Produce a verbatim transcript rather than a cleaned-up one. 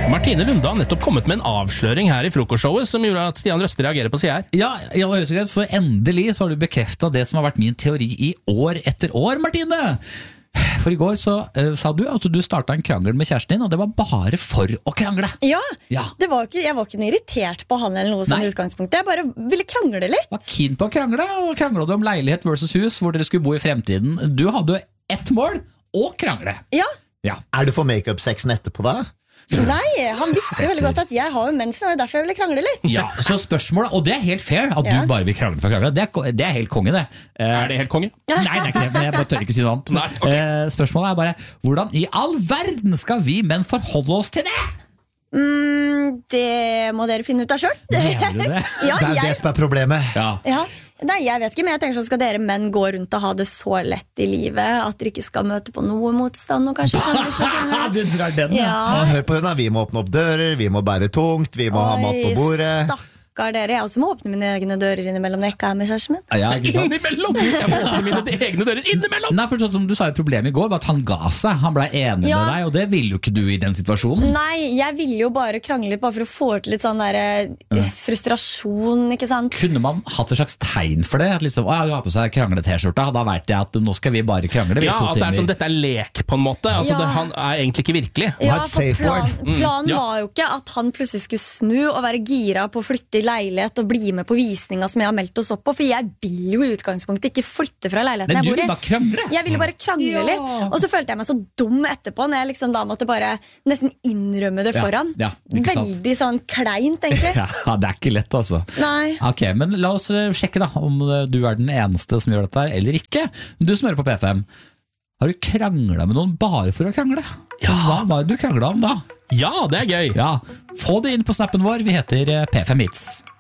Martine Lunde har nettopp kommet med en avsløring her i frokostshowet som gjorde at Stian Røste reagerer på siden her. Ja, i aller høyeste grad, for endelig så har du bekreftet det som har vært min teori i år etter år, Martine. For i går så uh, sa du at du startet en krangel med kjæresten din, og det var bare for å krangle. Ja, Ja. Det var ikke, jeg var ikke irritert på han eller noe sånn Nei. i utgangspunktet. Jeg bare ville krangle litt. Var keen på å krangle, og kranglet du om leilighet versus hus, hvor dere skulle bo i fremtiden. Du hadde ett mål, å krangle. Ja, Ja. Er du for make-up-sexen etterpå da? nei, han visste veldig godt at jeg har jo mensen, og det er derfor jeg ville krangle litt. Ja, så spørsmålet, og det er helt fair, at Ja. du bare vil krangle for å krangle. Det er, ko- det er helt konge, det. Eh, Er det helt konge? Nei, det er ikke det, men jeg bare tør ikke si noe annet. Nei, ok. eh, spørsmålet er bare, hvordan i all verden skal vi menn forholde oss til det? Mm, det må dere finne ut av selv. Mener du det? Ja, Det er det jeg, som er problemet. Ja. ja. Nei, jeg vet ikke, men jeg tenker så skal dere menn gå rundt og ha det så lett i livet at dere ikke skal møte på noe motstand og kanskje krangle litt med hverandre. Du drar den, ja. Ja. Ja, hør på henne, vi må åpne opp dører, vi må bære tungt, vi må ha mat på bordet. Stakkar dere, jeg også må åpne mine egne dører innimellom når jeg ikke er med kjæresten min. Ja, ikke sant? Innimellom! Jeg må åpne mine egne dører innimellom! Nei, for sånn som du sa, et problem i går var at han ga seg. Han ble enig Ja. med deg, og det ville jo ikke du i den situasjonen. Nei, jeg ville jo bare krangle litt bare for å få til litt sånn der, eh, frustrasjon, ikke sant? Kunne man hatt et slags tegn for det? At liksom, å ja, du har på seg krangle-t-skjorta, da vet jeg at nå skal vi bare krangle. Vi Ja, to at det er timer. sånn, dette er lek på en måte. Altså, Ja. det, han er egentlig ikke virkelig. Ja, et for safe plan, word. planen ja. var jo ikke at han plutselig skulle snu og være gira på å flytte i leilighet og bli med på visninga som jeg har meldt oss opp på, for jeg vil jo i utgangspunktet ikke flytte fra leiligheten Men du jeg bor vil i. bare krangle. Jeg ville bare krangle Ja. litt, og så følte jeg meg så dum etterpå når jeg liksom da måtte bare nesten innrømme det Ja, foran. ja, ikke sant. Veldig sånn kleint, egentlig. Ja, det er ikke lett, altså. Nei. Ok, men la oss eh, sjekke da om eh, du er den eneste som gjør dette her, eller ikke. Du som hører på P fem, har du kranglet med noen bare for å krangle? Ja. Hva var det du kranglet om da? Ja, det er gøy. Ja, få det inn på snappen vår, vi heter eh, P fem Hits.